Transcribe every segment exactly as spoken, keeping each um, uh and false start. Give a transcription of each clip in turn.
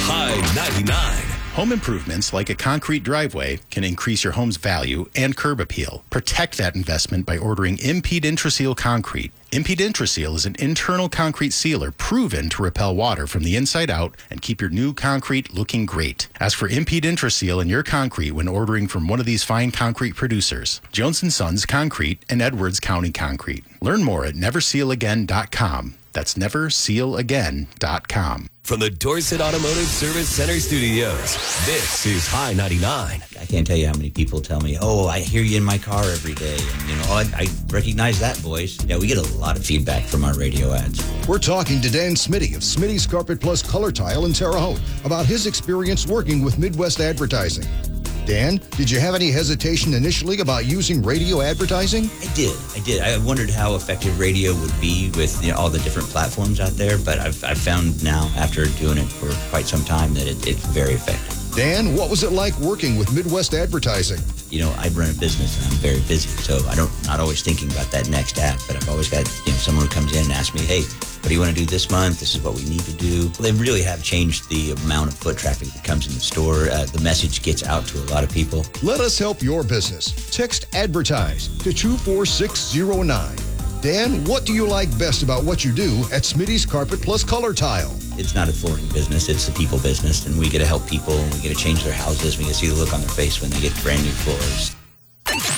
High ninety-nine. Home improvements like a concrete driveway can increase your home's value and curb appeal. Protect that investment by ordering Impede Intraseal Concrete. Impede Intraseal is an internal concrete sealer proven to repel water from the inside out and keep your new concrete looking great. Ask for Impede Intraseal in your concrete when ordering from one of these fine concrete producers, Jones and Sons Concrete and Edwards County Concrete. Learn more at never seal again dot com. That's never seal again dot com. From the Dorset Automotive Service Center studios, this is High ninety-nine. I can't tell you how many people tell me, oh, I hear you in my car every day. And, you know, oh, I, I recognize that voice. Yeah, we get a lot of feedback from our radio ads. We're talking to Dan Smitty of Smitty's Carpet Plus Color Tile in Terre Haute about his experience working with Midwest Advertising. Dan, did you have any hesitation initially about using radio advertising? I did. I did. I wondered how effective radio would be with, you know, all the different platforms out there, but I've, I've found now, after doing it for quite some time, that it, it's very effective. Dan, what was it like working with Midwest Advertising? You know, I run a business and I'm very busy, so I don't not always thinking about that next ad, but I've always got, you know, someone who comes in and asks me, hey, what do you want to do this month? This is what we need to do. They really have changed the amount of foot traffic that comes in the store. Uh, the message gets out to a lot of people. Let us help your business. Text ADVERTISE to two four six zero nine. Dan, what do you like best about what you do at Smitty's Carpet Plus Color Tile? It's not a flooring business, it's a people business, and we get to help people, and we get to change their houses, we get to see the look on their face when they get brand new floors.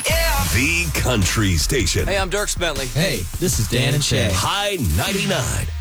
The Country Station. Hey, I'm Dirk Bentley. Hey, this is Dan and Shay. High ninety-nine.